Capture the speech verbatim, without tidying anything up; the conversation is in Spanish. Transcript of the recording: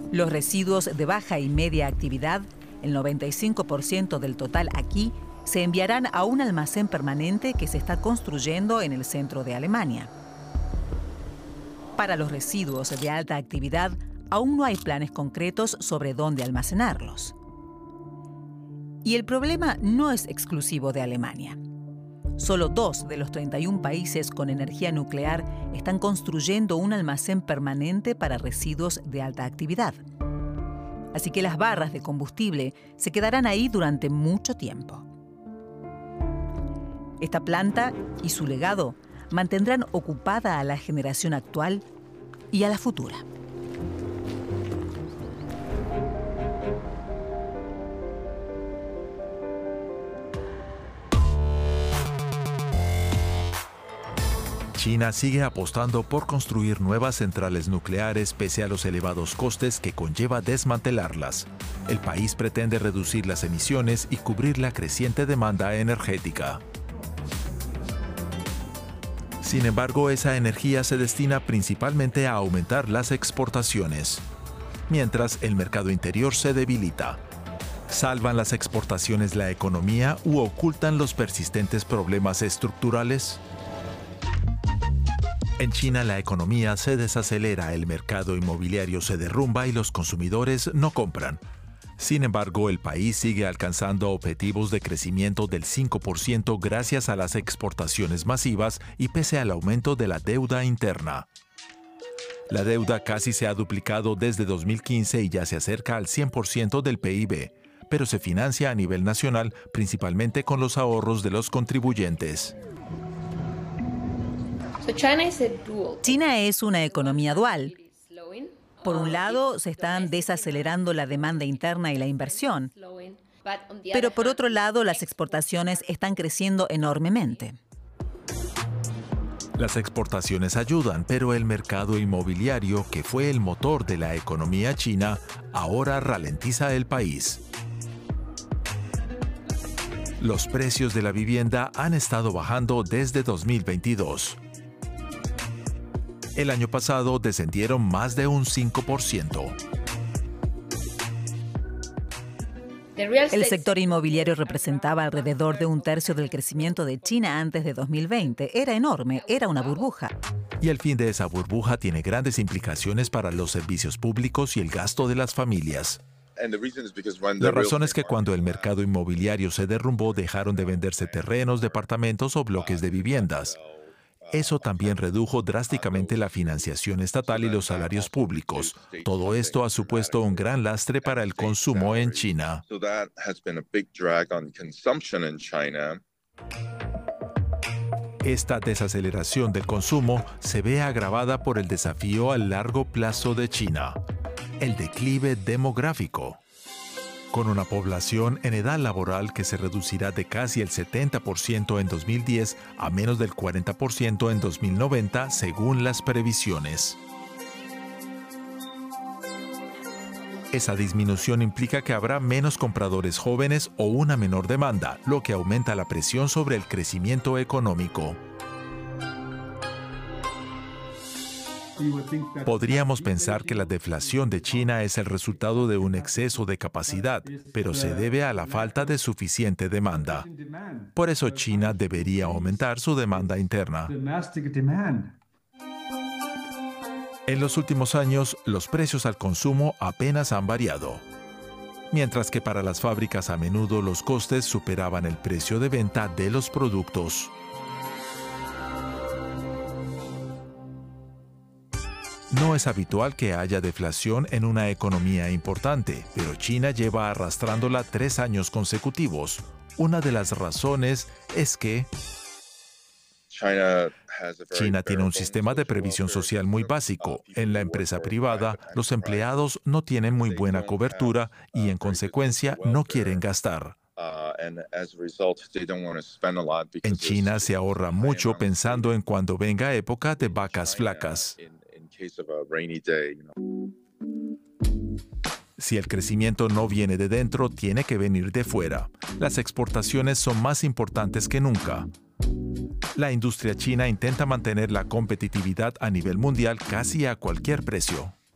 Los residuos de baja y media actividad, el noventa y cinco por ciento del total aquí, se enviarán a un almacén permanente que se está construyendo en el centro de Alemania. Para los residuos de alta actividad, aún no hay planes concretos sobre dónde almacenarlos. Y el problema no es exclusivo de Alemania. Solo dos de los treinta y un países con energía nuclear están construyendo un almacén permanente para residuos de alta actividad. Así que las barras de combustible se quedarán ahí durante mucho tiempo. Esta planta y su legado mantendrán ocupada a la generación actual y a la futura. China sigue apostando por construir nuevas centrales nucleares pese a los elevados costes que conlleva desmantelarlas. El país pretende reducir las emisiones y cubrir la creciente demanda energética. Sin embargo, esa energía se destina principalmente a aumentar las exportaciones, mientras el mercado interior se debilita. ¿Salvan las exportaciones la economía u ocultan los persistentes problemas estructurales? En China, la economía se desacelera, el mercado inmobiliario se derrumba y los consumidores no compran. Sin embargo, el país sigue alcanzando objetivos de crecimiento del cinco por ciento gracias a las exportaciones masivas y pese al aumento de la deuda interna. La deuda casi se ha duplicado desde dos mil quince y ya se acerca al cien por ciento del P I B, pero se financia a nivel nacional principalmente con los ahorros de los contribuyentes. China es una economía dual. Por un lado, se están desacelerando la demanda interna y la inversión, pero por otro lado, las exportaciones están creciendo enormemente. Las exportaciones ayudan, pero el mercado inmobiliario, que fue el motor de la economía china, ahora ralentiza el país. Los precios de la vivienda han estado bajando desde dos mil veintidós. El año pasado descendieron más de un cinco por ciento. El sector inmobiliario representaba alrededor de un tercio del crecimiento de China antes de dos mil veinte. Era enorme, era una burbuja. Y el fin de esa burbuja tiene grandes implicaciones para los servicios públicos y el gasto de las familias. La razón es que cuando el mercado inmobiliario se derrumbó, dejaron de venderse terrenos, departamentos o bloques de viviendas. Eso también redujo drásticamente la financiación estatal y los salarios públicos. Todo esto ha supuesto un gran lastre para el consumo en China. Esta desaceleración del consumo se ve agravada por el desafío a largo plazo de China, el declive demográfico. Con una población en edad laboral que se reducirá de casi el setenta por ciento en dos mil diez a menos del cuarenta por ciento en dos mil noventa, según las previsiones. Esa disminución implica que habrá menos compradores jóvenes o una menor demanda, lo que aumenta la presión sobre el crecimiento económico. Podríamos pensar que la deflación de China es el resultado de un exceso de capacidad, pero se debe a la falta de suficiente demanda. Por eso China debería aumentar su demanda interna. En los últimos años, los precios al consumo apenas han variado, mientras que para las fábricas a menudo los costes superaban el precio de venta de los productos. No es habitual que haya deflación en una economía importante, pero China lleva arrastrándola tres años consecutivos. Una de las razones es que China tiene un sistema de previsión social muy básico. En la empresa privada, los empleados no tienen muy buena cobertura y, en consecuencia, no quieren gastar. En China se ahorra mucho pensando en cuando venga época de vacas flacas. Si el crecimiento no viene de dentro, tiene que venir de fuera. Las exportaciones son más importantes que nunca. La industria china intenta mantener la competitividad a nivel mundial casi a cualquier precio.